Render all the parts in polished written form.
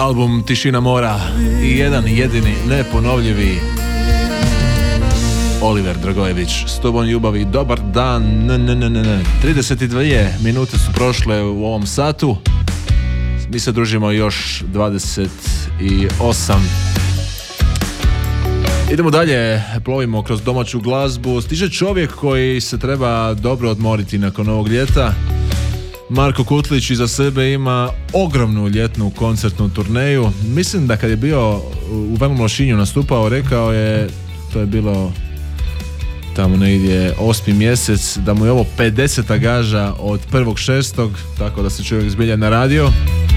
Album Tišina mora i jedan jedini neponovljivi Oliver Dragojević. S tobom ljubavi, dobar dan. 32 minute su prošle u ovom satu. Mi se družimo još 28. Idemo dalje, plovimo kroz domaću glazbu. Stiže čovjek koji se treba dobro odmoriti nakon ovog ljeta. Marko Kutlić iza sebe ima ogromnu ljetnu koncertnu turneju. Mislim da kad je bio u Velom Lošinju nastupao, rekao je, to je bilo tamo negdje 8. mjesec, da mu je ovo 50. gaža od 1.6. tako da se čovjek zbilja naradio.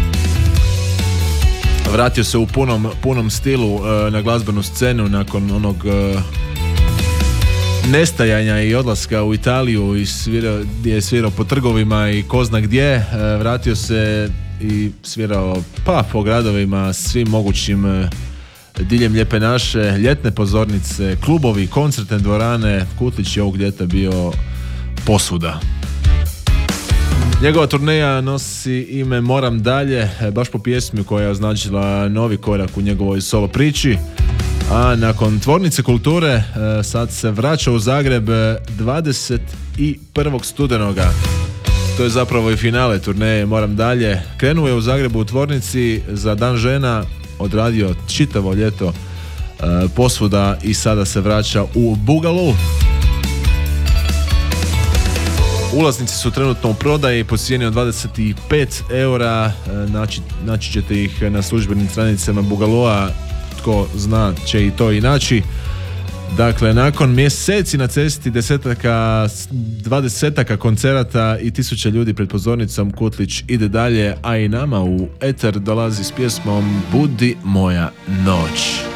Vratio se u punom stilu na glazbenu scenu nakon onog nestajanja i odlaska u Italiju i gdje je svirao po trgovima i ko zna gdje. Vratio se i svirao po gradovima, svim mogućim diljem Lijepe naše, ljetne pozornice, klubovi, koncertne dvorane. Kutlić je ovog ljeta bio posvuda. Njegova turneja nosi ime Moram dalje, baš po pjesmi koja je označila novi korak u njegovoj solo priči. A nakon Tvornice kulture sad se vraća u Zagreb 21. studenoga. To je zapravo i finale turneje Moram dalje. Krenuo je u Zagrebu u Tvornici za Dan žena, odradio čitavo ljeto posvuda i sada se vraća u Bugalu. Ulaznici su trenutno u prodaji po cijeni od 25 eura. Naći ćete ih na službenim stranicama Bugalua. Tko zna će i to i naći. Dakle, nakon mjeseci na cesti, 20 koncerata i 1000 ljudi pred pozornicom, Kutlić ide dalje, a i nama u eter dolazi s pjesmom Budi moja noć.